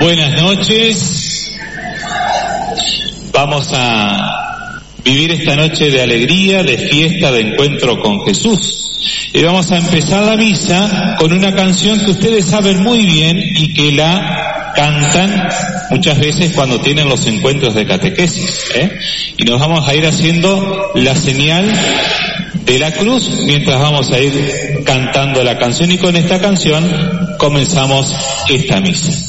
Buenas noches. Vamos a vivir esta noche de alegría, de fiesta, de encuentro con Jesús. Y vamos a empezar la misa con una canción que ustedes saben muy bien y que la cantan muchas veces cuando tienen los encuentros de catequesis, Y nos vamos a ir haciendo la señal de la cruz mientras vamos a ir cantando la canción, y con esta canción comenzamos esta misa.